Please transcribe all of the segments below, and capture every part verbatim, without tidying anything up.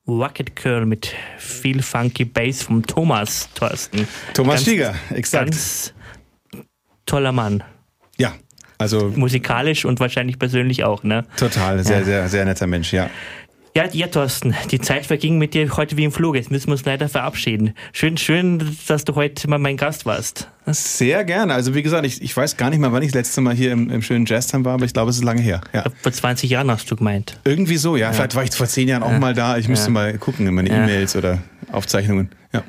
Rocket Girl mit viel funky Bass vom Thomas, Thorsten. Thomas Ganz, Stieger, exakt. Ganz toller Mann. Ja, also musikalisch und wahrscheinlich persönlich auch, ne? Total, sehr, ja. sehr, sehr netter Mensch, ja. Ja, ja, Thorsten, die Zeit verging mit dir heute wie im Flug. Jetzt müssen wir uns leider verabschieden. Schön, schön, dass du heute mal mein Gast warst. Sehr gerne. Also wie gesagt, ich, ich weiß gar nicht mal, wann ich das letzte Mal hier im, im schönen Jazztime war, aber ich glaube, es ist lange her. Ja. Vor zwanzig Jahren hast du gemeint. Irgendwie so, ja. ja. Vielleicht war ich vor zehn Jahren auch ja. mal da. Ich müsste ja. mal gucken in meine ja. E-Mails oder Aufzeichnungen. Ja.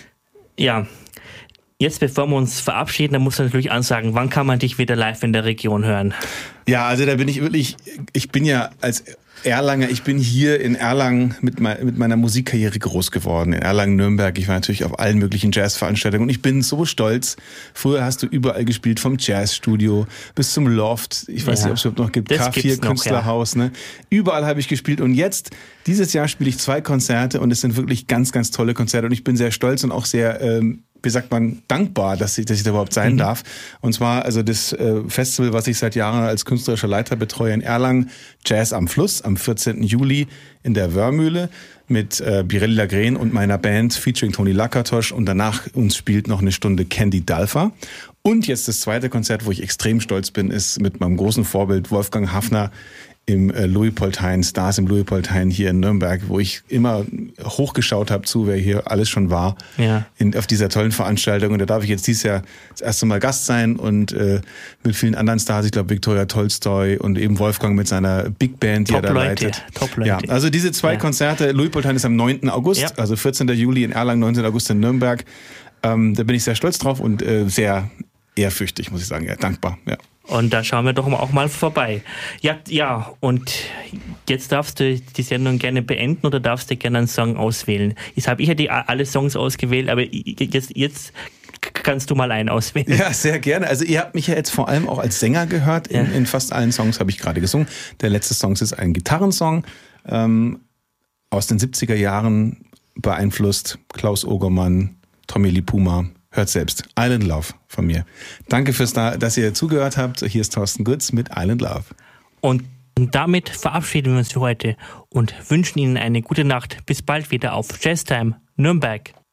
Ja. Jetzt, bevor wir uns verabschieden, dann musst du natürlich ansagen, wann kann man dich wieder live in der Region hören? Ja, also da bin ich wirklich, ich bin ja als Erlanger, ich bin hier in Erlangen mit, mein, mit meiner Musikkarriere groß geworden. In Erlangen-Nürnberg, ich war natürlich auf allen möglichen Jazzveranstaltungen und ich bin so stolz. Früher hast du überall gespielt, vom Jazzstudio bis zum Loft. Ich weiß ja. nicht, ob es überhaupt noch gibt. Das K vier noch, Künstlerhaus. Ja. Ne? Überall habe ich gespielt und jetzt, dieses Jahr spiele ich zwei Konzerte und es sind wirklich ganz, ganz tolle Konzerte und ich bin sehr stolz und auch sehr, ähm, wie sagt man, dankbar, dass ich, dass ich da überhaupt sein mhm. darf. Und zwar also das äh, Festival, was ich seit Jahren als künstlerischer Leiter betreue in Erlangen, Jazz am Fluss, am vierzehnten Juli in der Wörmühle mit äh, Birelli Lagren und meiner Band featuring Toni Lakatosch und danach uns spielt noch eine Stunde Candy Dalfa. Und jetzt das zweite Konzert, wo ich extrem stolz bin, ist mit meinem großen Vorbild Wolfgang Hafner im äh, Luitpoldhain, Stars im Luitpoldhain hier in Nürnberg, wo ich immer hochgeschaut habe zu, wer hier alles schon war ja. in, auf dieser tollen Veranstaltung. Und da darf ich jetzt dieses Jahr das erste Mal Gast sein und äh, mit vielen anderen Stars, ich glaube Viktoria Tolstoi und eben Wolfgang mit seiner Big Band, die Top er da Leute. leitet. Top Leute. Ja, also diese zwei ja. Konzerte, Luitpoldhain ist am neunten August, ja. also vierzehnten Juli in Erlangen, neunzehnten August in Nürnberg. Ähm, da bin ich sehr stolz drauf und äh, sehr ehrfürchtig, muss ich sagen, ja, dankbar, ja. Und da schauen wir doch auch mal vorbei. Ja, ja, und jetzt darfst du die Sendung gerne beenden oder darfst du gerne einen Song auswählen. Jetzt habe ich ja die, alle Songs ausgewählt, aber jetzt, jetzt kannst du mal einen auswählen. Ja, sehr gerne. Also ihr habt mich ja jetzt vor allem auch als Sänger gehört. In, ja. in fast allen Songs habe ich gerade gesungen. Der letzte Song ist ein Gitarrensong ähm, aus den siebziger Jahren, beeinflusst Klaus Ogermann, Tommy Lee Puma. Hört selbst. Island Love von mir. Danke fürs, da, dass ihr zugehört habt. Hier ist Thorsten Götz mit Island Love. Und damit verabschieden wir uns für heute und wünschen Ihnen eine gute Nacht. Bis bald wieder auf Jazztime Nürnberg.